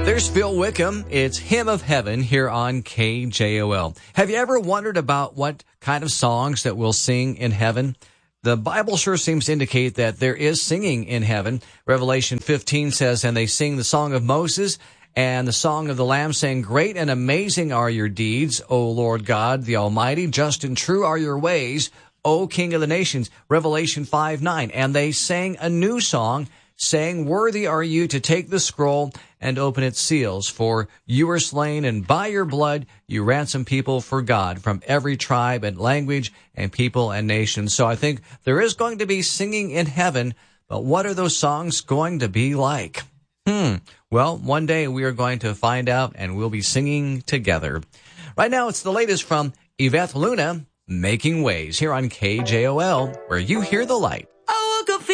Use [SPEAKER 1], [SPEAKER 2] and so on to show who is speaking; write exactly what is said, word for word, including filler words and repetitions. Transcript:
[SPEAKER 1] There's Phil Wickham. It's Hymn of Heaven here on K J O L. Have you ever wondered about what kind of songs that we'll sing in heaven? The Bible sure seems to indicate that there is singing in heaven. Revelation fifteen says, and they sing the song of Moses and the song of the Lamb, saying, great and amazing are your deeds, O Lord God, the Almighty. Just and true are your ways, O King of the nations. Revelation five nine. And they sang a new song, saying, worthy are you to take the scroll and open its seals, for you were slain, and by your blood you ransomed people for God from every tribe and language and people and nation. So I think there is going to be singing in heaven, but what are those songs going to be like? Hmm. Well, one day we are going to find out, and we'll be singing together. Right now, it's the latest from Yvette Luna, Making Ways, here on K J O L, where you hear the light.